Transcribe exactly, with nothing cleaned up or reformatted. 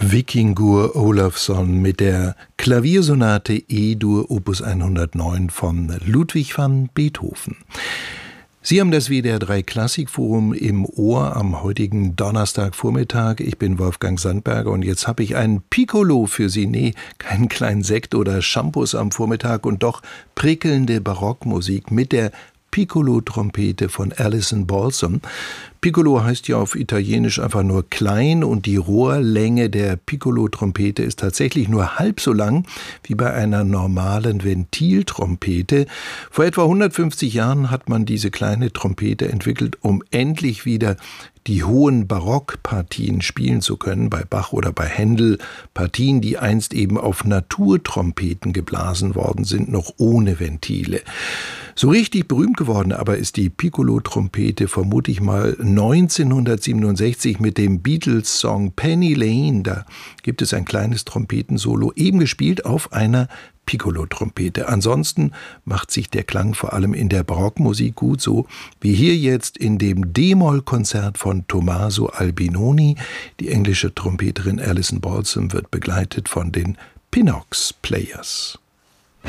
Víkingur Ólafsson mit der Klaviersonate E-Dur Opus hundertneun von Ludwig van Beethoven. Sie haben das W D R drei Klassikforum im Ohr am heutigen Donnerstagvormittag. Ich bin Wolfgang Sandberger und jetzt habe ich ein Piccolo für Sie. Nee, keinen kleinen Sekt oder Shampoos am Vormittag und doch prickelnde Barockmusik mit der Piccolo-Trompete von Alison Balsom. Piccolo heißt ja auf Italienisch einfach nur klein und die Rohrlänge der Piccolo-Trompete ist tatsächlich nur halb so lang wie bei einer normalen Ventiltrompete. Vor etwa hundertfünfzig Jahren hat man diese kleine Trompete entwickelt, um endlich wieder die hohen Barockpartien spielen zu können, bei Bach oder bei Händel, Partien, die einst eben auf Naturtrompeten geblasen worden sind, noch ohne Ventile. So richtig berühmt geworden aber ist die Piccolo-Trompete vermute ich mal neunzehnhundertsiebenundsechzig mit dem Beatles-Song Penny Lane. Da gibt es ein kleines Trompetensolo, eben gespielt auf einer Piccolo-Trompete. Ansonsten macht sich der Klang vor allem in der Barockmusik gut, so wie hier jetzt in dem D-Moll-Konzert von Tommaso Albinoni. Die englische Trompeterin Alison Balsom wird begleitet von den Pinox Players.